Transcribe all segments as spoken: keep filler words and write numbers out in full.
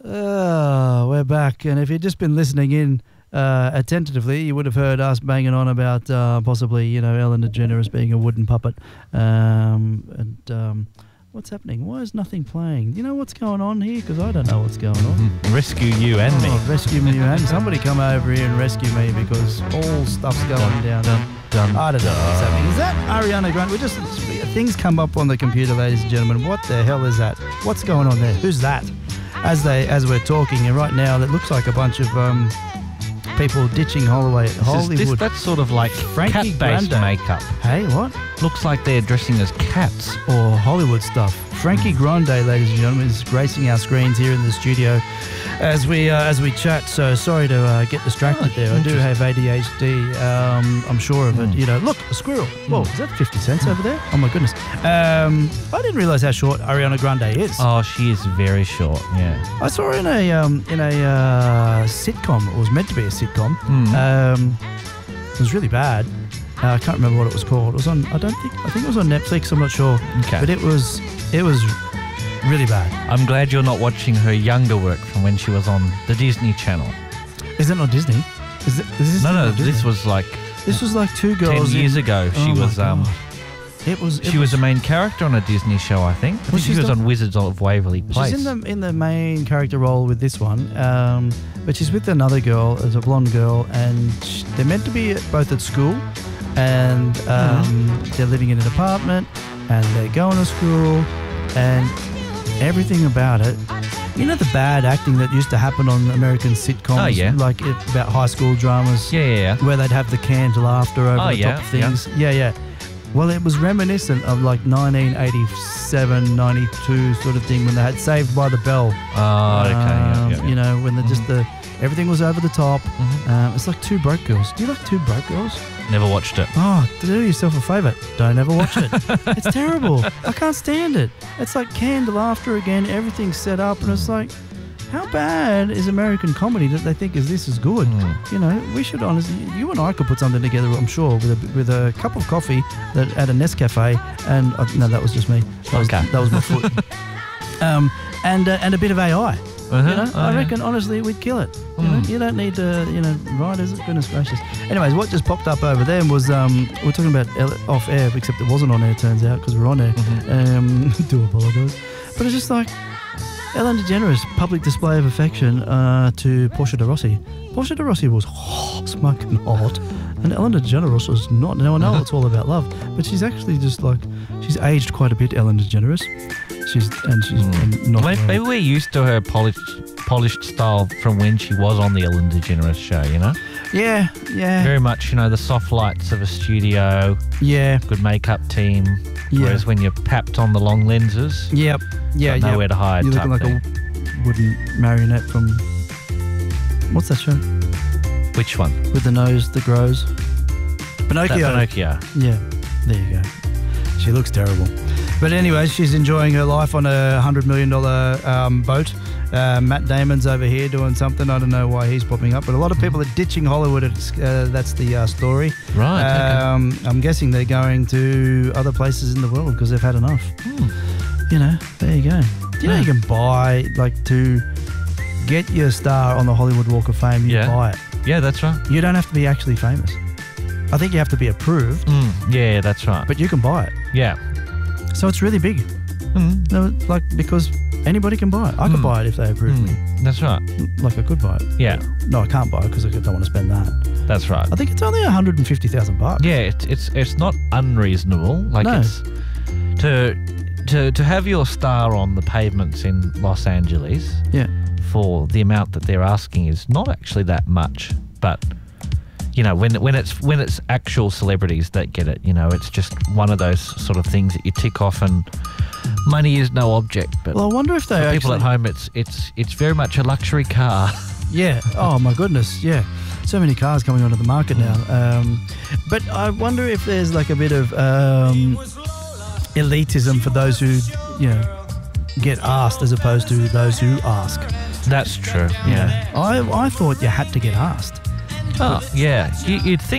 Uh, we're back, and if you'd just been listening in uh, attentively, you would have heard us banging on about uh, possibly, you know, Ellen DeGeneres being a wooden puppet. Um, and um, what's happening? Why is nothing playing? You know what's going on here? Because I don't know what's going on. Mm-hmm. Rescue you and oh, me. Rescue me and somebody come over here and rescue me because all stuff's going dun, down. Dun, dun, I don't know dun. what's happening. Is that Ariana Grande? We just things come up on the computer, ladies and gentlemen. What the hell is that? What's going on there? Who's that? As they as we're talking, and right now, that looks like a bunch of um, people ditching Holloway, This is- Hollywood. this- that's sort of like Frankie cat-based Grande. makeup. Hey, what? Looks like they're dressing as cats. Or Hollywood stuff. Frankie Grande, ladies and gentlemen, is gracing our screens here in the studio as we uh, as we chat. So sorry to uh, get distracted Oh, there. I do have A D H D. Um, I'm sure of it. Mm. You know, look, a squirrel. Whoa, is that fifty cents over there? Oh my goodness. Um, I didn't realise how short Ariana Grande is. Oh, she is very short, yeah. I saw her in a um, in a uh, sitcom. It was meant to be a sitcom. Mm. Um, it was really bad. Uh, I can't remember what it was called. It was on. I don't think. I think it was on Netflix. I'm not sure. Okay. But it was. It was really bad. I'm glad you're not watching her younger work from when she was on the Disney Channel. Is it not Disney? Is, it, is this No, no, not Disney? this was like This was like two girls. ten years in, ago. She Oh my was um, God. It was. It she was a main character on a Disney show, I think. I Well, think she she's was the- on Wizards of Waverly Place. She's in the in the main character role with this one, um, but she's with another girl, as a blonde girl, and sh- they're meant to be at, both at school, and um, Mm-hmm. they're living in an apartment, and they're going to school, and everything about it. You know the bad acting that used to happen on American sitcoms, Oh, yeah. like it, about high school dramas, Yeah, yeah, yeah. where they'd have the canned laughter over Oh, the yeah, top of things. Yeah, yeah. Well, it was reminiscent of like nineteen eighty-seven, ninety-two sort of thing when they had Saved by the Bell. Oh, okay. Yeah, Um, yeah, yeah. You know, when the just the everything was over the top. Mhm. Um, it's like Two Broke Girls. Do you like Two Broke Girls? Never watched it. Oh, do yourself a favour. Don't ever watch it. It's terrible. I can't stand it. It's like canned laughter again. Everything's set up, and it's like, how bad is American comedy that they think is this is good? Mm. You know, we should honestly, you and I could put something together, I'm sure, with a with a cup of coffee that at a Nescafe, and uh, no, that was just me. That was, Okay. that was my foot. um, and uh, and a bit of A I. Uh-huh. You know, Oh, I yeah. reckon honestly we'd kill it. You, know? Mm. You don't need to, you know, writers. Goodness gracious. Anyways, what just popped up over there was um, we're talking about L- off air, except it wasn't on air. Turns out because we're on air. Mhm. Um, do apologise, but it's just like Ellen DeGeneres public display of affection uh, to Portia de Rossi. Portia de Rossi was hot, smoking hot, and Ellen DeGeneres was not. Now I know it's all about love, but she's actually just like she's aged quite a bit. Ellen DeGeneres. She's and she's Mm. and not. Maybe, maybe we're used to her polished, polished style from when she was on the Ellen DeGeneres show, you know? Yeah, yeah, Very much, you know, the soft lights of a studio, yeah, good makeup team. yeah. Whereas when you're papped on the long lenses, Yep. Yeah, got yeah. nowhere to hide. You're type looking like thing. a wooden marionette from what's that show Which one? with the nose that grows? Pinocchio. That Pinocchio. Yeah, there you go. She looks terrible. But anyway, she's enjoying her life on a one hundred million dollars um, boat. Uh, Matt Damon's over here doing something. I don't know why he's popping up, but a lot of people are ditching Hollywood. It's, uh, that's the uh, story. Right. okay. Um, I'm guessing they're going to other places in the world because they've had enough. Hmm. You know, there you go. Do you know Yeah. you can buy, like, to get your star on the Hollywood Walk of Fame, you Yeah. buy it. Yeah, that's right. You don't have to be actually famous. I think you have to be approved, Mm. Yeah, that's right. but you can buy it. yeah. So it's really big. Mm. No, like, because anybody can buy it. I could Mm. buy it if they approved me. Mm. That's right. Like, I could buy it. Yeah, No, I can't buy it because I don't want to spend that. that's right. I think it's only one hundred fifty thousand bucks. Yeah, it's it's it's not unreasonable. Like No. it's to to to have your star on the pavements in Los Angeles Yeah. for the amount that they're asking is not actually that much. But you know, when when it's when it's actual celebrities that get it, you know, it's just one of those sort of things that you tick off, and money is no object. But Well, I wonder if they for actually... people at home, it's it's it's very much a luxury car. Yeah. Oh my goodness. Yeah. So many cars coming onto the market now. Um, but I wonder if there's like a bit of um, elitism for those who, you know, get asked as opposed to those who ask. That's true. You Yeah. know? I I thought you had to get asked. Oh, yeah. You, you'd think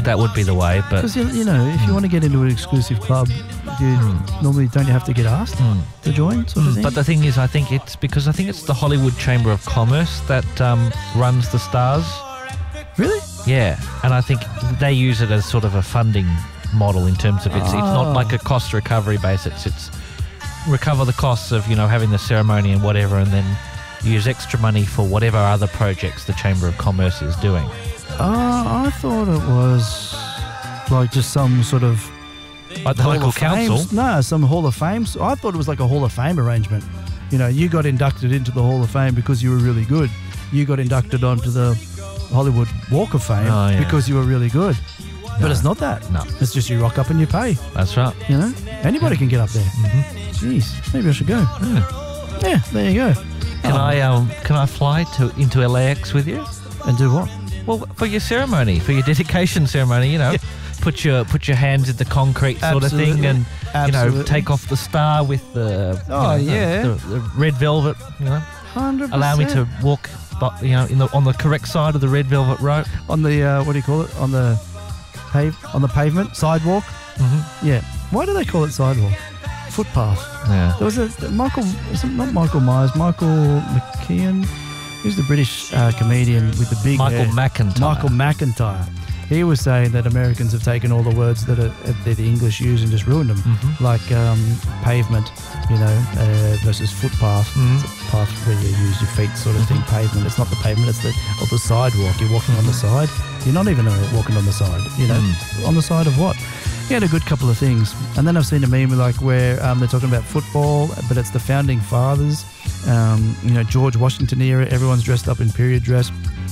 that would be the way. But Because, you, you know, if you want to get into an exclusive club, you normally don't you have to get asked to join sort of thing? But the thing is, I think it's because I think it's the Hollywood Chamber of Commerce that um, runs the Stars. Really? Yeah, and I think they use it as sort of a funding model in terms of it's, it's Oh. not like a cost recovery basis. It's, it's recover the costs of, you know, having the ceremony and whatever, and then use extra money for whatever other projects the Chamber of Commerce is doing. Uh, I thought it was like just some sort of Like the Hall local of Fame- council. No, some Hall of Fame. I thought it was like a Hall of Fame arrangement. You know, you got inducted into the Hall of Fame because you were really good. You got inducted onto the Hollywood Walk of Fame Oh, yeah. because you were really good. But No. it's not that. No. It's just you rock up and you pay. That's right. You know, anybody can get up there. Mm-hmm. Jeez, maybe I should go. Yeah. Yeah, there you go. Can Oh, I um can I fly to into L A X with you? and do what? Well, for your ceremony, for your dedication ceremony, you know, put your put your hands in the concrete sort of thing, Absolutely. and you know, Absolutely. take off the star with the you Oh, know, the- yeah. the, the red velvet. You know, Hundred percent. allow me to walk, bu- you know, in the on the correct side of the red velvet rope. on the uh, what do you call it? On the pave on the pavement sidewalk. Mm-hmm. Yeah. Why do they call it sidewalk? Footpath. Yeah. There was a Michael, is it not Michael Myers, Michael McKeon. Who's the British uh, comedian with the big Michael hair? McIntyre. Michael McIntyre. He was saying that Americans have taken all the words that, are, that the English use and just ruined them, Mhm. like um, pavement, you know, uh, versus footpath. Mhm. It's a path where you use your feet, sort of thing. Pavement. It's not the pavement. It's the or the sidewalk. You're walking on the side. You're not even uh, walking on the side. You know, Mm. on the side of what? He had a good couple of things. And then I've seen a meme like where um, they're talking about football, but it's the founding fathers. Um, you know, George Washington era. Everyone's dressed up in period dress.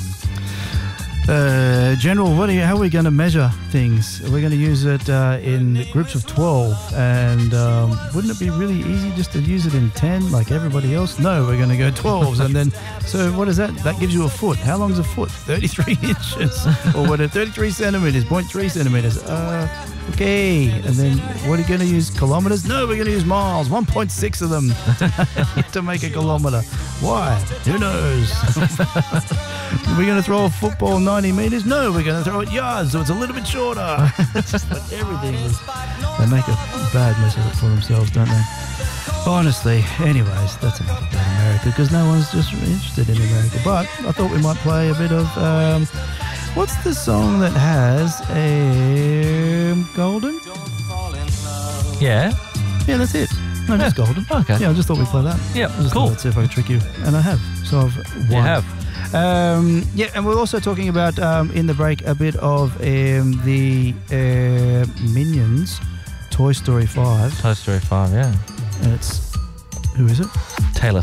Uh, General, what are you, how are we going to measure things? We're going to use it uh, in groups of twelve, and um, wouldn't it be really easy just to use it in ten like everybody else? No, we're going to go twelves, and then, so what is that? That gives you a foot. How long's a foot? thirty-three inches, or what? thirty-three centimeters, zero point three centimeters. Uh, okay, and then what are you going to use? Kilometers? No, we're going to use miles, one point six of them to make a kilometer. Why? Who knows? We're going to throw a football ninety metres? No, we're going to throw it yards, so it's a little bit shorter. It's just like everything is. They make a bad mess of it for themselves, don't they? Honestly, anyways, that's enough about America because no one's just interested in America. But I thought we might play a bit of. Um, what's the song that has a Golden? Yeah. Yeah, that's it. No, just Golden. Okay. Yeah, I just thought we'd play that. Yeah, I just cool. thought I'd see if I could trick you, and I have. So I've won. You have. Um, yeah, and we're also talking about um, in the break a bit of um, the uh, Minions Toy Story five, Toy Story five. Yeah. and it's who is it? Taylor